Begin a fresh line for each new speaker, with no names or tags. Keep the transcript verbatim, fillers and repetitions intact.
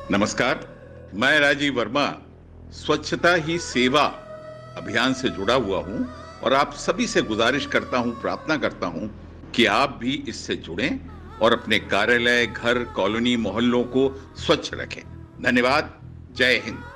नमस्कार, मैं राजीव वर्मा स्वच्छता ही सेवा अभियान से जुड़ा हुआ हूं और आप सभी से गुजारिश करता हूं, प्रार्थना करता हूं कि आप भी इससे जुड़ें और अपने कार्यालय, घर, कॉलोनी, मोहल्लों को स्वच्छ रखें। धन्यवाद। जय हिंद।